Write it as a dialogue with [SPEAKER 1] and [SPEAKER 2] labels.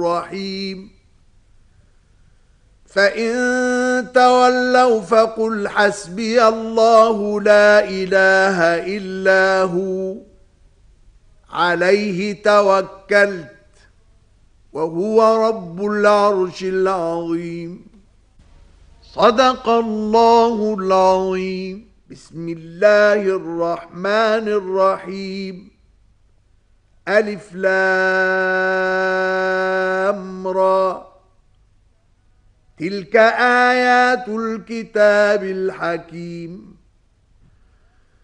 [SPEAKER 1] الرحيم فإن تولوا فقل حسبي الله لا إله إلا هو عليه توكلت وهو رب العرش العظيم. صدق الله العظيم. بسم الله الرحمن الرحيم. ألف لام را تلك آيات الكتاب الحكيم